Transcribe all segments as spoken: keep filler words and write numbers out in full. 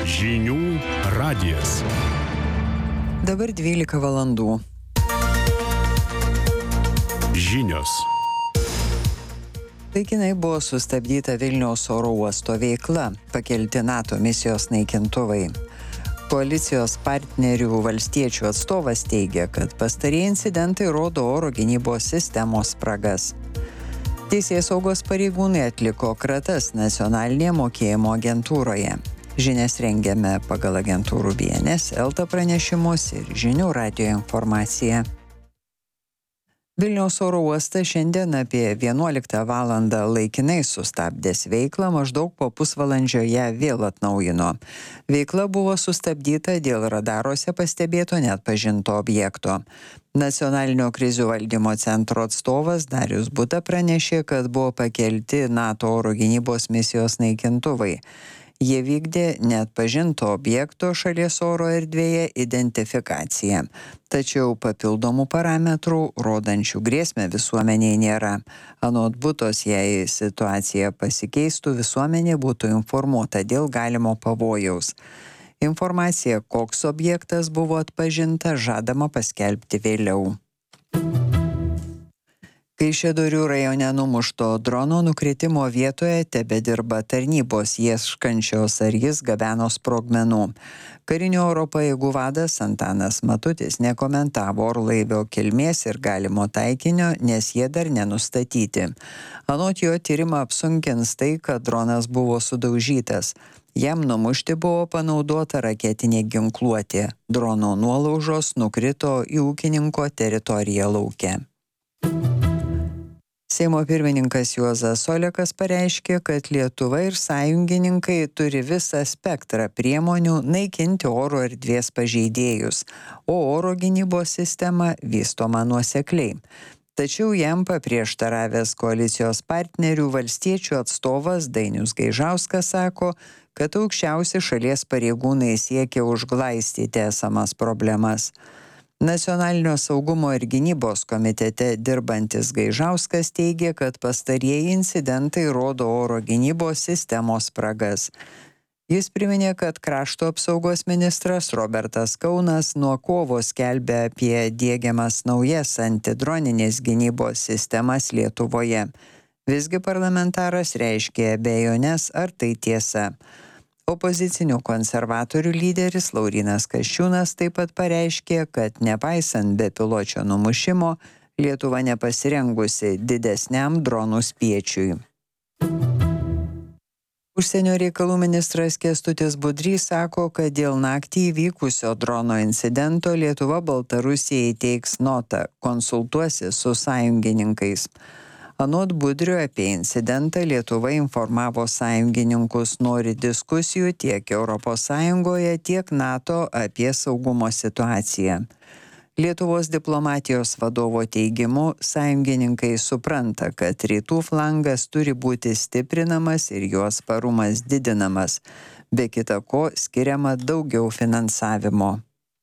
Žinių radijas. Dabar dvylika valandų. Žinios. Laikinai buvo sustabdyta Vilniaus oro uosto veikla, pakelti NATO misijos naikintuvai. Koalicijos partnerių valstiečių atstovas teigia, kad pastarieji incidentai rodo oro gynybos sistemos spragas. Teisėsaugos pareigūnai atliko kratas nacionalinėje mokėjimo agentūroje. Žinias rengiame pagal agentūrų B N S, Elta pranešimus ir Žinių radijo informaciją. Vilniaus oro uostas šiandien apie vienuoliktą valandą laikinai sustabdęs veiklą, maždaug po pusvalandžio ją vėl atnaujino. Veikla buvo sustabdyta dėl radaruose pastebėto neatpažinto objekto. Nacionalinio krizių valdymo centro atstovas Darius Buta pranešė, kad buvo pakelti NATO oro gynybos misijos naikintuvai. Jie vykdė neatpažinto objekto šalies oro erdvėje identifikaciją. Tačiau papildomų parametrų, rodančių grėsmę visuomeniai nėra. Anot Butos, jei situacija pasikeistų, visuomenė būtų informuota dėl galimo pavojaus. Informacija, koks objektas buvo atpažinta, žadama paskelbti vėliau. Kaišiadorių rajone numušto drono nukritimo vietoje tebedirba tarnybos ieškančios, ar jis gabeno sprogmenų. Karinių oro pajėgų vadas Antanas Matutis nekomentavo orlaivio kilmės ir galimo taikinio, nes jie dar nenustatyti. Anot jo, tyrimą apsunkins tai, kad dronas buvo sudaužytas. Jam numušti buvo panaudota raketinė ginkluotė. Drono nuolaužos nukrito į ūkininko teritoriją lauke. Seimo pirmininkas Juozas Olekas pareiškė, kad Lietuva ir sąjungininkai turi visą spektrą priemonių naikinti oro erdvės pažeidėjus, o oro gynybos sistema vystoma nuosekliai. Tačiau jam paprieštaravęs koalicijos partnerių valstiečių atstovas Dainius Gaižauskas sako, kad aukščiausi šalies pareigūnai siekia užglaistyti esamas problemas. Nacionalinio saugumo ir gynybos komitete dirbantis Gaižauskas teigia, kad pastarieji incidentai rodo oro gynybos sistemos spragas. Jis priminė, kad krašto apsaugos ministras Robertas Kaunas nuo kovo skelbė apie diegiamas naujas antidroninės gynybos sistemas Lietuvoje. Visgi parlamentaras reiškė abejones, ar tai tiesa. Opozicinių konservatorių lyderis Laurynas Kasčiūnas taip pat pareiškė, kad nepaisant bepiločio numušimo, Lietuva nepasirengusi didesniam dronų spiečiui. Užsienio reikalų ministras Kęstutis Budrys sako, kad dėl naktį įvykusio drono incidento Lietuva Baltarusijai teiks notą, konsultuosis su sąjungininkais. Anot Budrio, apie incidentą Lietuva informavo sąjungininkus, nori diskusijų tiek Europos Sąjungoje, tiek NATO apie saugumo situaciją. Lietuvos diplomatijos vadovo teigimu, sąjungininkai supranta, kad rytų flangas turi būti stiprinamas ir jos sparumas didinamas, be kita ko skiriama daugiau finansavimo.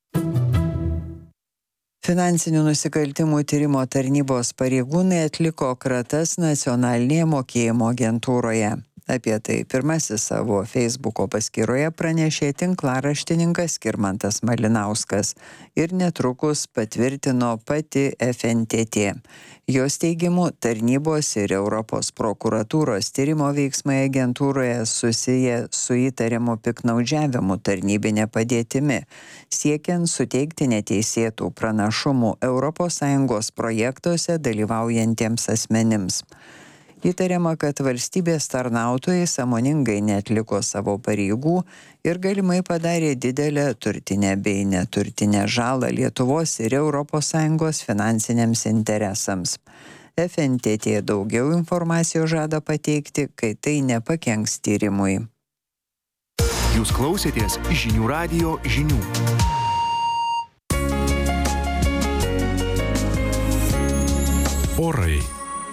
Finansinių nusikaltimų tyrimo tarnybos pareigūnai atliko kratas nacionalinėje mokėjimo agentūroje. Apie tai pirmasis savo Facebooko paskyroje pranešė tinklaraštininkas Skirmantas Malinauskas ir netrukus patvirtino pati F N T T. Jos teigimu, tarnybos ir Europos prokuratūros tyrimo veiksmai agentūroje susiję su įtariamu piktnaudžiavimu tarnybinė padėtimi, siekiant suteikti neteisėtų pranašumų Europos Sąjungos projektuose dalyvaujantiems asmenims. Įtariama, kad valstybės tarnautojai sąmoningai neatliko savo pareigų ir galimai padarė didelę turtinę bei neturtinę žalą Lietuvos ir Europos Sąjungos finansiniams interesams. F N T T daugiau informacijos žada pateikti, kai tai nepakenks tyrimui. Jūs klausėtės Žinių radijo žinių. Orai.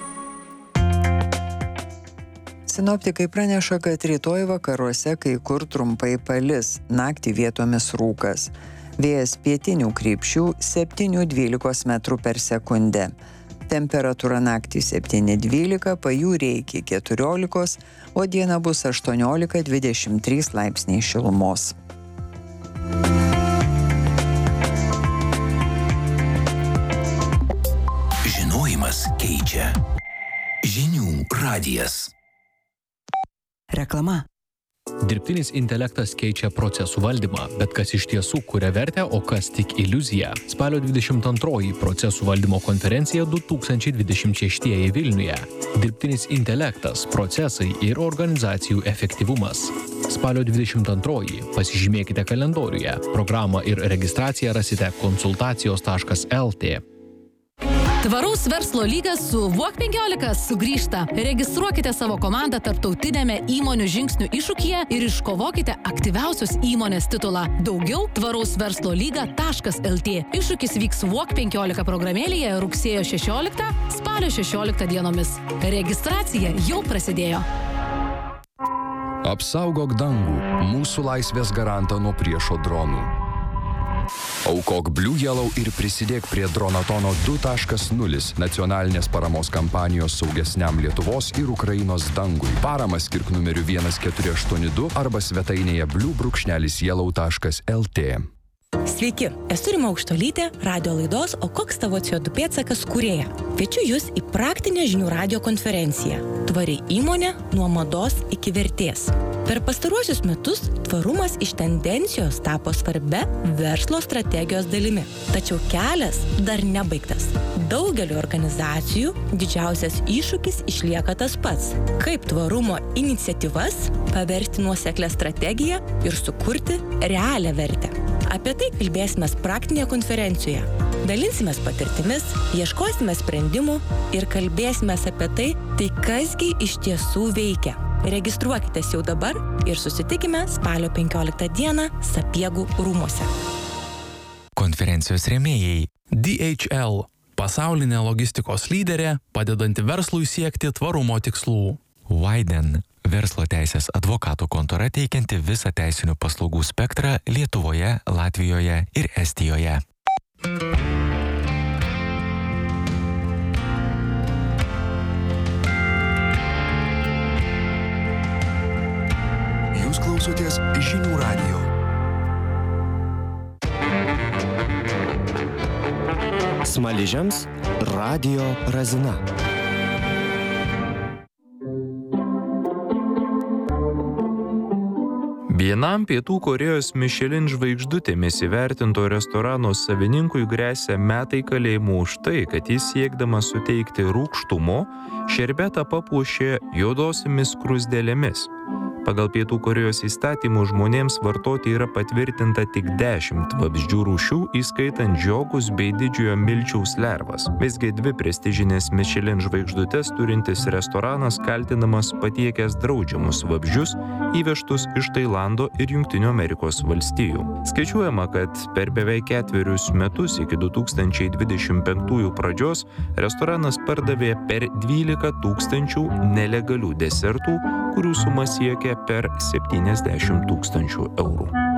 Sinoptikai praneša, kad rytoj vakaruose kai kur trumpai palis, naktį vietomis rūkas. Vėjas pietinių krypčių septyni dvylika metrų per sekundę. Temperatūra naktį septyni dvylika, pajūryje iki keturiolikos, o dieną bus aštuoniolika dvidešimt trys laipsniai šilumos. Žinojimas keičia. Žinių radijas. Reklama. Dirbtinis intelektas keičia procesų valdymą, bet kas iš tiesų kuria vertę, o kas tik iliuzija. Spalio dvidešimt antroji procesų valdymo konferencija du tūkstančiai dvidešimt šeštieji Vilniuje. Dirbtinis intelektas, procesai ir organizacijų efektyvumas. Spalio dvidešimt antroji pasižymėkite kalendoriuje. Programą ir registraciją rasite konsultacijos taškas el tė. Tvaraus verslo lygas su vuok penkiolika sugrįžta. Registruokite savo komandą tarptautinėme įmonių žingsnių iššūkyje ir iškovokite aktyviausios įmonės titulą. Daugiau tvaraus verslo lyga taškas el tė. Iššūkis vyks vuok penkiolika programėlėje rugsėjo šešioliktą, spalio šešioliktą dienomis. Registracija jau prasidėjo. Apsaugok dangų, mūsų laisvės garantą nuo priešo dronų. Aukok Blue Yellow ir prisidėk prie Dronatono du taškas nulis nacionalinės paramos kampanijos saugesniam Lietuvos ir Ukrainos dangui. Paramą skirk numeriu vienas keturi aštuoni du arba svetainėje blue brūkšnelis yellow taškas el tė. Sveiki, esu Rima Aukštuolytė, radio laidos O koks tavo C O du pėdsakas kūrėja. Kviečiu jūs į praktinę žinių radijo konferenciją Tvari įmonė nuo mados iki vertės. Per pastaruosius metus tvarumas iš tendencijos tapo svarbia verslo strategijos dalimi. Tačiau kelias dar nebaigtas. Daugeliu organizacijų didžiausias iššūkis išlieka tas pats. Kaip tvarumo iniciatyvas paversti nuoseklią strategiją ir sukurti realią vertę. Apie tai kalbėsime praktinėje konferencijoje. Dalinsimės patirtimis, ieškosime sprendimų ir kalbėsime apie tai, tai kasgi iš tiesų veikia. Registruokitės jau dabar ir susitikime spalio penkioliktą dieną Sapiegų rūmuose. Konferencijos rėmėjai D H L – pasaulinė logistikos lyderė, padedanti verslui siekti tvarumo tikslų. Widen – verslo teisės advokatų kontora teikianti visą teisinių paslaugų spektrą Lietuvoje, Latvijoje ir Estijoje. Jūs klausotės Žinių radijo. Smaližiams radijo razina. Vienam Pietų Korėjos Michelin žvaigždutėmis įvertinto restorano savininkui gresia metai kalėjimo už tai, kad jis siekdamas suteikti rūgštumo, šerbetą papuošė juodosiamis skruzdėlėmis. Pagal Pietų Korėjos įstatymų žmonėms vartoti yra patvirtinta tik dešimt vabzdžių rūšių, įskaitant žiogus bei didžiojo milčiaus lervas. Visgi dvi prestižinės Michelin žvaigždutes turintis restoranas kaltinamas patiekęs draudžiamus vabzdžius įvežtus iš Tailando ir Jungtinių Amerikos valstijų. Skaičiuojama, kad per beveik ketverius metus iki du tūkstančiai dvidešimt penktųjų pradžios restoranas pardavė per dvylika tūkstančių nelegalių desertų, kurių suma siekia per septyniasdešimt tūkstančių eurų.